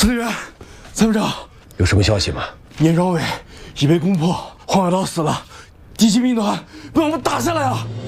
司令员，参谋长， 有什么消息吗？ 年庄委已被攻破，黄小刀死了，敌机兵团被我们打下来了。